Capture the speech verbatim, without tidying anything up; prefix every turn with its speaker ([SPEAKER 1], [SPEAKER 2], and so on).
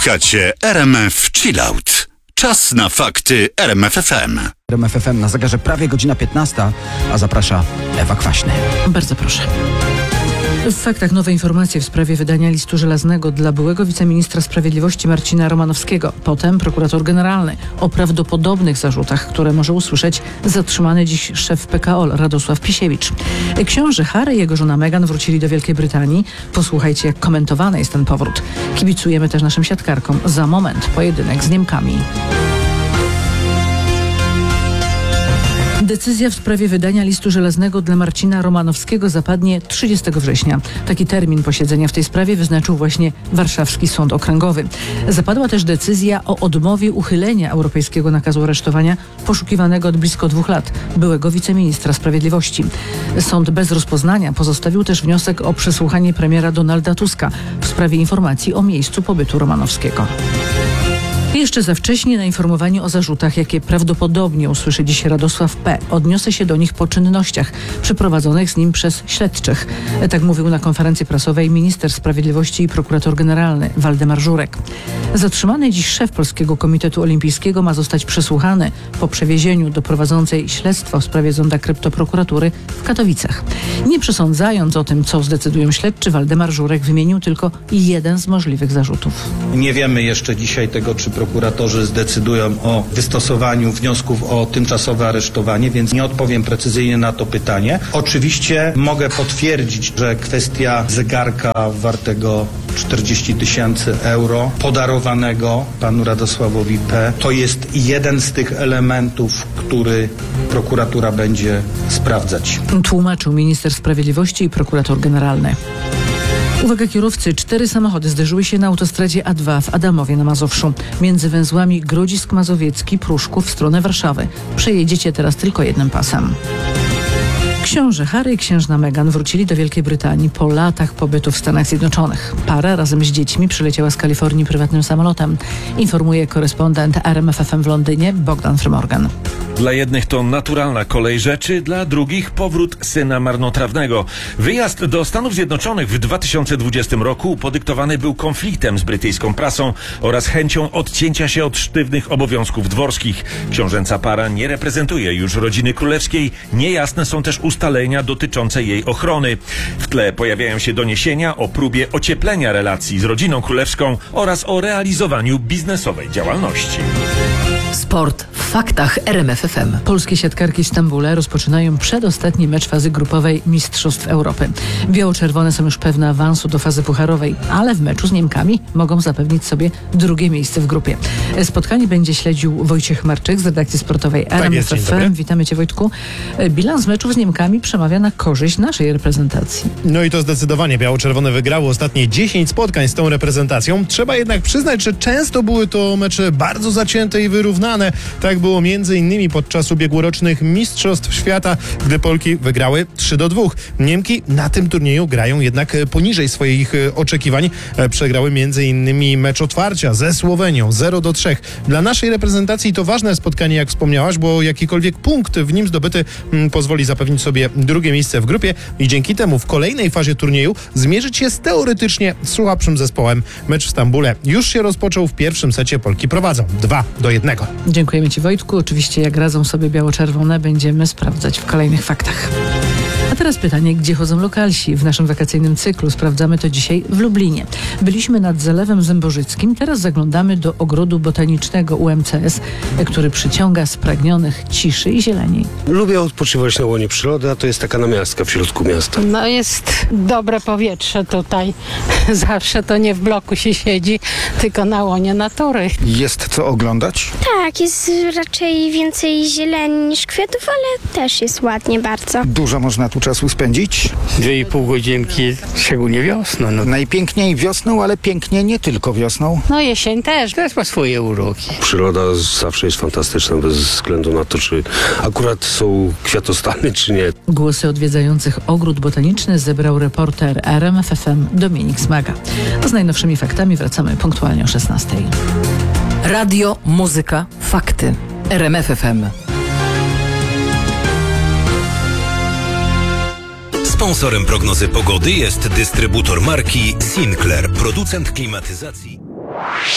[SPEAKER 1] Słuchacie R M F Chillout. Czas na fakty R M F F M.
[SPEAKER 2] R M F F M na zegarze prawie godzina piętnasta, a zaprasza Ewa Kwaśny.
[SPEAKER 3] Bardzo proszę. W faktach nowe informacje w sprawie wydania listu żelaznego dla byłego wiceministra sprawiedliwości Marcina Romanowskiego. Potem prokurator generalny o prawdopodobnych zarzutach, które może usłyszeć zatrzymany dziś szef P K O L Radosław Pisiewicz. Książę Harry i jego żona Meghan wrócili do Wielkiej Brytanii. Posłuchajcie, jak komentowany jest ten powrót. Kibicujemy też naszym siatkarkom. Za moment pojedynek z Niemkami. Decyzja w sprawie wydania listu żelaznego dla Marcina Romanowskiego zapadnie trzydziestego września. Taki termin posiedzenia w tej sprawie wyznaczył właśnie Warszawski Sąd Okręgowy. Zapadła też decyzja o odmowie uchylenia europejskiego nakazu aresztowania poszukiwanego od blisko dwóch lat byłego wiceministra sprawiedliwości. Sąd bez rozpoznania pozostawił też wniosek o przesłuchanie premiera Donalda Tuska w sprawie informacji o miejscu pobytu Romanowskiego. Jeszcze za wcześnie na informowaniu o zarzutach, jakie prawdopodobnie usłyszy dziś Radosław P. Odniosę się do nich po czynnościach przeprowadzonych z nim przez śledczych. Tak mówił na konferencji prasowej minister sprawiedliwości i prokurator generalny Waldemar Żurek. Zatrzymany dziś szef Polskiego Komitetu Olimpijskiego ma zostać przesłuchany po przewiezieniu do prowadzącej śledztwo w sprawie zonda kryptoprokuratury w Katowicach. Nie przesądzając o tym, co zdecydują śledczy, Waldemar Żurek wymienił tylko jeden z możliwych zarzutów.
[SPEAKER 4] Nie wiemy jeszcze dzisiaj tego, czy prokuratorzy zdecydują o wystosowaniu wniosków o tymczasowe aresztowanie, więc nie odpowiem precyzyjnie na to pytanie. Oczywiście mogę potwierdzić, że kwestia zegarka wartego czterdzieści tysięcy euro podarowanego panu Radosławowi P. to jest jeden z tych elementów, który prokuratura będzie sprawdzać.
[SPEAKER 3] Tłumaczył minister sprawiedliwości i prokurator generalny. Uwaga kierowcy, cztery samochody zderzyły się na autostradzie A dwa w Adamowie na Mazowszu. Między węzłami Grodzisk Mazowiecki, Pruszków w stronę Warszawy. Przejedziecie teraz tylko jednym pasem. Książę Harry i księżna Meghan wrócili do Wielkiej Brytanii po latach pobytu w Stanach Zjednoczonych. Para razem z dziećmi przyleciała z Kalifornii prywatnym samolotem. Informuje korespondent R M F F M w Londynie Bogdan Frymorgan.
[SPEAKER 5] Dla jednych to naturalna kolej rzeczy, dla drugich powrót syna marnotrawnego. Wyjazd do Stanów Zjednoczonych w dwa tysiące dwudziestym roku podyktowany był konfliktem z brytyjską prasą oraz chęcią odcięcia się od sztywnych obowiązków dworskich. Książęca para nie reprezentuje już rodziny królewskiej. Niejasne są też ustalenia dotyczące jej ochrony. W tle pojawiają się doniesienia o próbie ocieplenia relacji z rodziną królewską oraz o realizowaniu biznesowej działalności.
[SPEAKER 6] Sport w faktach R M F F M.
[SPEAKER 3] Polskie siatkarki w Stambule rozpoczynają przedostatni mecz fazy grupowej Mistrzostw Europy. Biało-czerwone są już pewne awansu do fazy pucharowej, ale w meczu z Niemkami mogą zapewnić sobie drugie miejsce w grupie. Spotkanie będzie śledził Wojciech Marczyk z redakcji sportowej R M F F M. Witamy Cię, Wojtku. Bilans meczów z Niemkami przemawia na korzyść naszej reprezentacji.
[SPEAKER 7] No i to zdecydowanie. Biało-czerwone wygrało ostatnie dziesięć spotkań z tą reprezentacją. Trzeba jednak przyznać, że często były to mecze bardzo zacięte i wyrównane. Tak było między innymi podczas ubiegłorocznych Mistrzostw Świata, gdy Polki wygrały trzy do dwóch. Niemki na tym turnieju grają jednak poniżej swoich oczekiwań. Przegrały między innymi mecz otwarcia ze Słowenią zero do trzech. Dla naszej reprezentacji to ważne spotkanie, jak wspomniałaś, bo jakikolwiek punkt w nim zdobyty m, pozwoli zapewnić sobie drugie miejsce w grupie i dzięki temu w kolejnej fazie turnieju zmierzyć się z teoretycznie słabszym zespołem. Mecz w Stambule już się rozpoczął. W pierwszym secie Polki prowadzą dwa do jednego.
[SPEAKER 3] Dziękujemy Ci, Wojtku. Oczywiście jak radzą sobie biało-czerwone, będziemy sprawdzać w kolejnych faktach. A teraz pytanie, gdzie chodzą lokalsi? W naszym wakacyjnym cyklu sprawdzamy to dzisiaj w Lublinie. Byliśmy nad Zalewem Zębożyckim, teraz zaglądamy do ogrodu botanicznego U M C S, który przyciąga spragnionych ciszy i zieleni.
[SPEAKER 8] Lubię odpoczywać na łonie przyrody, a to jest taka namiastka w środku miasta.
[SPEAKER 9] No jest dobre powietrze tutaj. Zawsze to nie w bloku się siedzi, tylko na łonie natury.
[SPEAKER 10] Jest co oglądać?
[SPEAKER 11] Tak, jest raczej więcej zieleni niż kwiatów, ale też jest ładnie bardzo.
[SPEAKER 10] Dużo można tu czasu spędzić?
[SPEAKER 12] Dwie i pół godzinki, szczególnie wiosną. No.
[SPEAKER 10] Najpiękniej wiosną, ale pięknie nie tylko wiosną.
[SPEAKER 9] No jesień też.
[SPEAKER 12] Też ma swoje uroki.
[SPEAKER 8] Przyroda zawsze jest fantastyczna, bez względu na to, czy akurat są kwiatostany, czy nie.
[SPEAKER 3] Głosy odwiedzających ogród botaniczny zebrał reporter R M F F M Dominik Smaga. Z najnowszymi faktami wracamy punktualnie o szesnastej.
[SPEAKER 6] Radio, muzyka, fakty. R M F F M.
[SPEAKER 13] Sponsorem prognozy pogody jest dystrybutor marki Sinclair, producent klimatyzacji.